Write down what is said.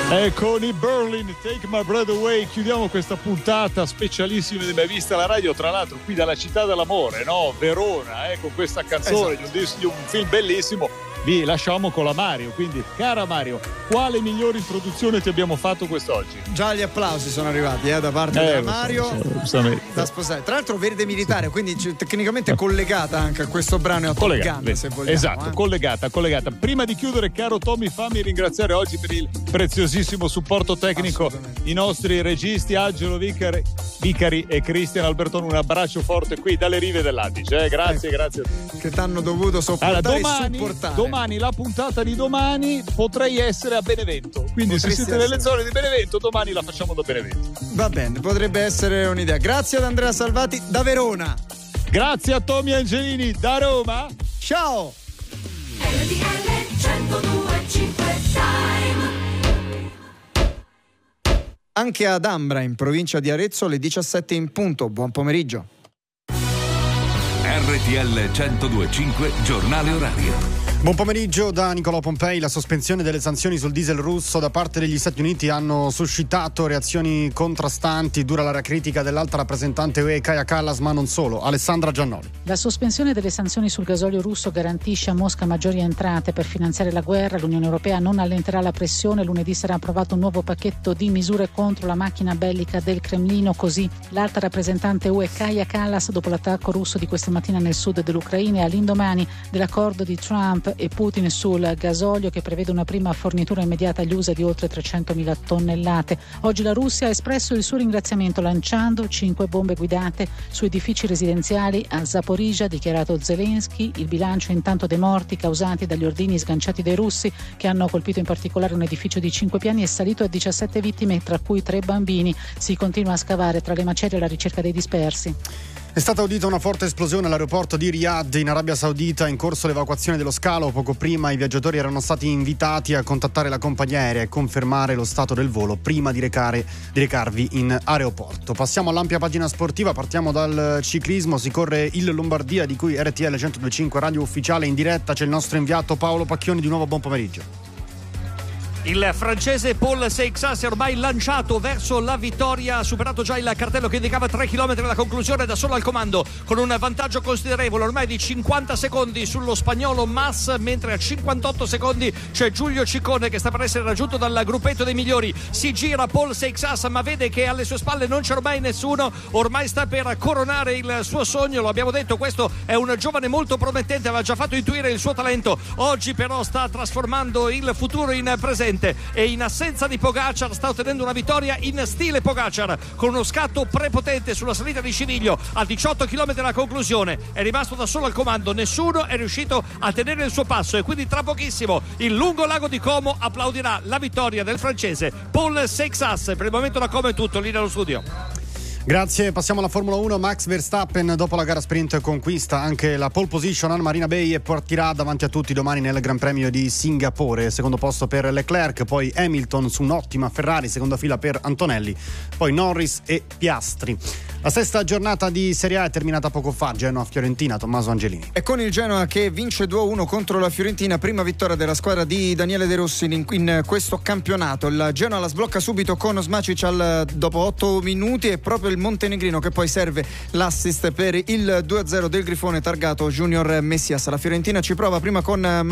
E con i Berlin, Take My Breath Away, chiudiamo questa puntata specialissima di Mai Vista la Radio, tra l'altro qui dalla città dell'amore, no? Verona, con questa canzone, esatto, di un film bellissimo. Vi lasciamo con la Mario, quindi cara Mario, quale migliore introduzione ti abbiamo fatto quest'oggi? Già gli applausi sono arrivati da parte di Mario, da sposare. Tra l'altro verde militare, quindi tecnicamente collegata anche a questo brano e a Top Gun, se vogliamo. Esatto, collegata. Prima di chiudere, caro Tommy, fammi ringraziare oggi per il preziosissimo supporto tecnico i nostri registi Angelo Vicari e Cristian Albertone. Un abbraccio forte qui dalle rive dell'Adige, grazie a tutti. Che ti hanno dovuto sopportare e supportare. Domani, la puntata di domani, potrei essere a Benevento, quindi se siete nelle zone di Benevento, domani la facciamo da Benevento. Va bene, potrebbe essere un'idea. Grazie ad Andrea Salvati da Verona. Grazie a Tommy Angelini da Roma. Ciao. Anche ad Ambra, in provincia di Arezzo, le 17 in punto. Buon pomeriggio. RTL 102.5 Giornale Orario. Buon pomeriggio da Nicolò Pompei. La sospensione delle sanzioni sul diesel russo da parte degli Stati Uniti hanno suscitato reazioni contrastanti. Dura la critica dell'alta rappresentante UE Kaja Kallas, ma non solo. Alessandra Giannoli. La sospensione delle sanzioni sul gasolio russo garantisce a Mosca maggiori entrate per finanziare la guerra. L'Unione Europea non allenterà la pressione. Lunedì sarà approvato un nuovo pacchetto di misure contro la macchina bellica del Cremlino. Così l'alta rappresentante UE Kaja Kallas, dopo l'attacco russo di questa mattina nel sud dell'Ucraina e all'indomani dell'accordo di Trump e Putin sul gasolio, che prevede una prima fornitura immediata agli USA di oltre 300.000 tonnellate. Oggi la Russia ha espresso il suo ringraziamento lanciando 5 bombe guidate su edifici residenziali a Zaporizhzhia, ha dichiarato Zelensky. Il bilancio intanto dei morti causati dagli ordigni sganciati dai russi, che hanno colpito in particolare un edificio di 5 piani, è salito a 17 vittime, tra cui 3 bambini. Si continua a scavare tra le macerie alla ricerca dei dispersi. È stata udita una forte esplosione all'aeroporto di Riyadh in Arabia Saudita, in corso l'evacuazione dello scalo. Poco prima i viaggiatori erano stati invitati a contattare la compagnia aerea e confermare lo stato del volo prima di recarvi in aeroporto. Passiamo all'ampia pagina sportiva, partiamo dal ciclismo. Si corre il Lombardia, di cui RTL 102.5 Radio Ufficiale in diretta. C'è il nostro inviato Paolo Pacchioni. Di nuovo buon pomeriggio. Il francese Paul Seixas è ormai lanciato verso la vittoria, ha superato già il cartello che indicava 3 km alla conclusione, da solo al comando con un vantaggio considerevole ormai di 50 secondi sullo spagnolo Mas, mentre a 58 secondi c'è Giulio Ciccone che sta per essere raggiunto dal gruppetto dei migliori. Si gira Paul Seixas, ma vede che alle sue spalle non c'è ormai nessuno, ormai sta per coronare il suo sogno. Lo abbiamo detto, questo è un giovane molto promettente, aveva già fatto intuire il suo talento, oggi però sta trasformando il futuro in presente e in assenza di Pogacar sta ottenendo una vittoria in stile Pogacar, con uno scatto prepotente sulla salita di Civiglio a 18 km dalla conclusione. È rimasto da solo al comando, nessuno è riuscito a tenere il suo passo, e quindi tra pochissimo il lungo lago di Como applaudirà la vittoria del francese Paul Seixas. Per il momento da Como è tutto, lì nello studio. Grazie, passiamo alla Formula 1. Max Verstappen dopo la gara sprint conquista anche la pole position al Marina Bay e partirà davanti a tutti domani nel Gran Premio di Singapore. Secondo posto per Leclerc, poi Hamilton su un'ottima Ferrari, seconda fila per Antonelli, poi Norris e Piastri. La sesta giornata di Serie A è terminata poco fa. Genoa-Fiorentina, Tommaso Angelini. E con il Genoa che vince 2-1 contro la Fiorentina, prima vittoria della squadra di Daniele De Rossi in questo campionato. Il Genoa la sblocca subito con Smacic dopo 8 minuti, e proprio il montenegrino che poi serve l'assist per il 2-0 del Grifone targato Junior Messias. La Fiorentina ci prova prima con